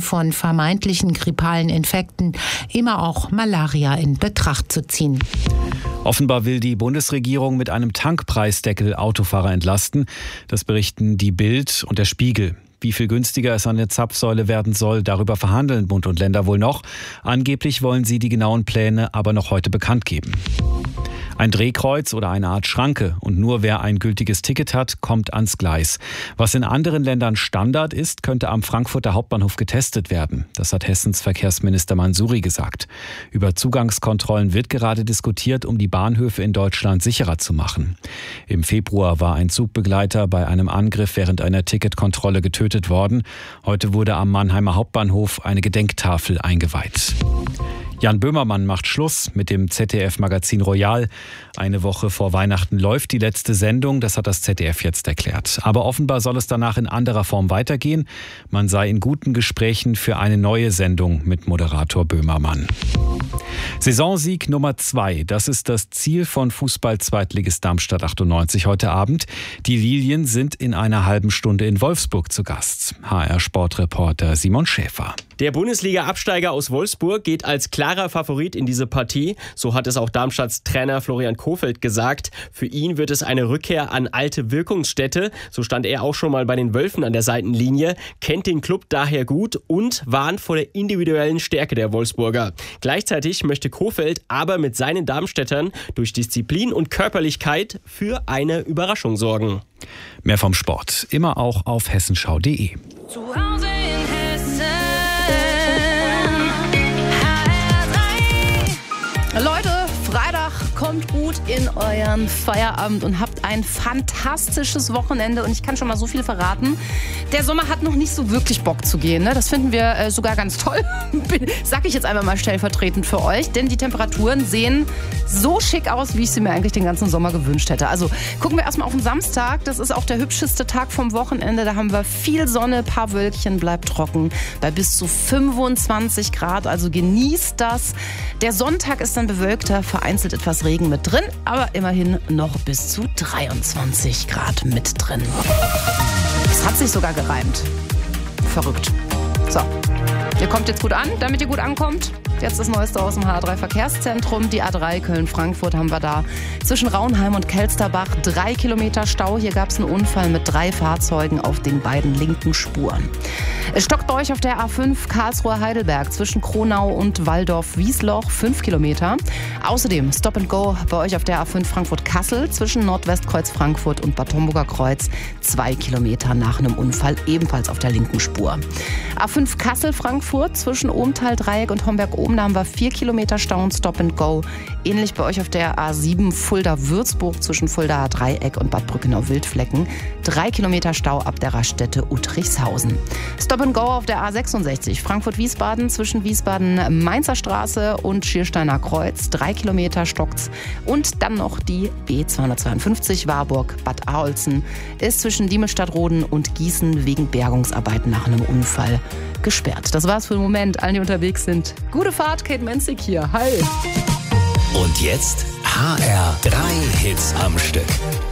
von vermeintlichen grippalen Infekten immer auch Malaria in Betracht zu ziehen. Offenbar will die Bundesregierung mit einem Tankpreisdeckel Autofahrer entlasten. Das berichten die Bild und der Spiegel. Wie viel günstiger es an der Zapfsäule werden soll, darüber verhandeln Bund und Länder wohl noch. Angeblich wollen sie die genauen Pläne aber noch heute bekannt geben. Ein Drehkreuz oder eine Art Schranke und nur wer ein gültiges Ticket hat, kommt ans Gleis. Was in anderen Ländern Standard ist, könnte am Frankfurter Hauptbahnhof getestet werden. Das hat Hessens Verkehrsminister Mansouri gesagt. Über Zugangskontrollen wird gerade diskutiert, um die Bahnhöfe in Deutschland sicherer zu machen. Im Februar war ein Zugbegleiter bei einem Angriff während einer Ticketkontrolle getötet worden. Heute wurde am Mannheimer Hauptbahnhof eine Gedenktafel eingeweiht. Jan Böhmermann macht Schluss mit dem ZDF-Magazin Royal. Eine Woche vor Weihnachten läuft die letzte Sendung, das hat das ZDF jetzt erklärt. Aber offenbar soll es danach in anderer Form weitergehen. Man sei in guten Gesprächen für eine neue Sendung mit Moderator Böhmermann. Saisonsieg Nummer 2, das ist das Ziel von Fußball-Zweitligist Darmstadt 98 heute Abend. Die Lilien sind in einer halben Stunde in Wolfsburg zu Gast. HR-Sportreporter Simon Schäfer. Der Bundesliga-Absteiger aus Wolfsburg geht als klarer Favorit in diese Partie. So hat es auch Darmstadts Trainer Florian Kohfeldt gesagt. Für ihn wird es eine Rückkehr an alte Wirkungsstätte. So stand er auch schon mal bei den Wölfen an der Seitenlinie, kennt den Club daher gut und warnt vor der individuellen Stärke der Wolfsburger. Gleichzeitig möchte Kohfeldt aber mit seinen Darmstädtern durch Disziplin und Körperlichkeit für eine Überraschung sorgen. Mehr vom Sport, immer auch auf hessenschau.de. Zu Hause in Hessen. Leute, Freitag kommt gut in euren Feierabend und habt ein fantastisches Wochenende. Und ich kann schon mal so viel verraten. Der Sommer hat noch nicht so wirklich Bock zu gehen. Ne? Das finden wir sogar ganz toll. Sag ich jetzt einfach mal stellvertretend für euch. Denn die Temperaturen sehen so schick aus, wie ich sie mir eigentlich den ganzen Sommer gewünscht hätte. Also gucken wir erstmal auf den Samstag. Das ist auch der hübscheste Tag vom Wochenende. Da haben wir viel Sonne, paar Wölkchen, bleibt trocken. Bei bis zu 25 Grad. Also genießt das. Der Sonntag ist dann bewölkter, vereinzelt etwas Regen mit drin, aber immerhin noch bis zu 23 Grad mit drin. Es hat sich sogar gereimt. Verrückt. So, ihr kommt jetzt gut an, damit ihr gut ankommt. Jetzt das Neueste aus dem H3 Verkehrszentrum. Die A3 Köln-Frankfurt haben wir da. Zwischen Raunheim und Kelsterbach 3 Kilometer Stau. Hier gab es einen Unfall mit 3 Fahrzeugen auf den beiden linken Spuren. Es stockt bei euch auf der A5 Karlsruhe-Heidelberg zwischen Kronau und Walldorf-Wiesloch 5 Kilometer. Außerdem Stop and Go bei euch auf der A5 Frankfurt-Kassel zwischen Nordwestkreuz Frankfurt und Bad Homburger Kreuz 2 Kilometer nach einem Unfall ebenfalls auf der linken Spur. A5 Kassel-Frankfurt zwischen Ohmtal-Dreieck und Homberg-Oben haben wir 4 Kilometer Stau und Stop and Go. Ähnlich bei euch auf der A7 Fulda-Würzburg zwischen Fulda-Dreieck und Bad Brückenau-Wildflecken 3 Kilometer Stau ab der Raststätte Uttrichshausen. Stop and Go auf der A66 Frankfurt-Wiesbaden zwischen Wiesbaden-Mainzer Straße und Schiersteiner Kreuz 3 Kilometer stockt's. Und dann noch die B252 Warburg-Bad Aolzen ist zwischen Diemelstadtroden und Gießen wegen Bergungsarbeiten nach einem Unfall gesperrt. Das war's für den Moment. Allen, die unterwegs sind. Gute Fahrt, Kate Menzig hier. Hi. Und jetzt HR3 Hits am Stück.